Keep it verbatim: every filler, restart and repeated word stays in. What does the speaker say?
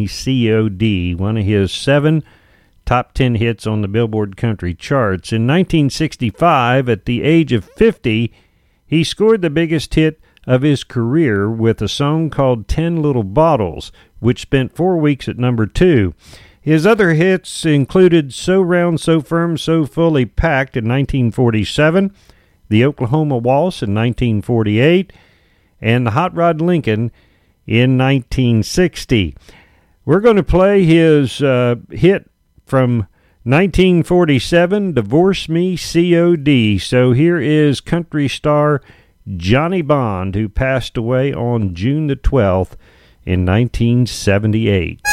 Me C O D, one of his seven top ten hits on the Billboard Country charts. In nineteen sixty-five, at the age of fifty, he scored the biggest hit of his career with a song called Ten Little Bottles, which spent four weeks at number two. His other hits included So Round, So Firm, So Fully Packed in nineteen forty-seven, The Oklahoma Waltz in nineteen forty-eight, and The Hot Rod Lincoln in nineteen sixty. We're going to play his uh, hit from nineteen forty-seven, Divorce Me C O D. So here is country star Johnny Bond, who passed away on June the twelfth in nineteen seventy-eight.